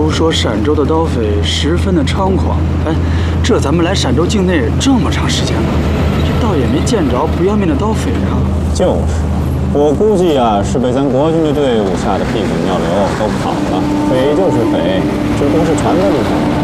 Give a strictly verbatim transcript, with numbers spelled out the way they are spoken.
都说陕州的刀匪十分的猖狂，哎，这咱们来陕州境内这么长时间了，这倒也没见着不要命的刀匪啊。 就是，我估计啊，是被咱国军的队伍吓得屁滚尿流，都跑了。匪就是匪，这都是传在路上。